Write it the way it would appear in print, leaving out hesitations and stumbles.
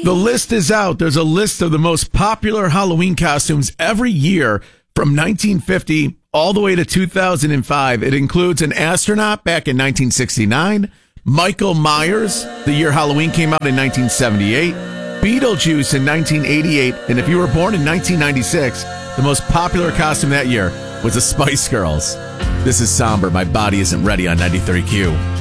The list is out. There's a list of the most popular Halloween costumes every year from 1950 all the way to 2005. It includes an astronaut back in 1969, Michael Myers, the year Halloween came out in 1978, Beetlejuice in 1988, and if you were born in 1996, the most popular costume that year was the Spice Girls. This is Somber. My body isn't ready on 93Q.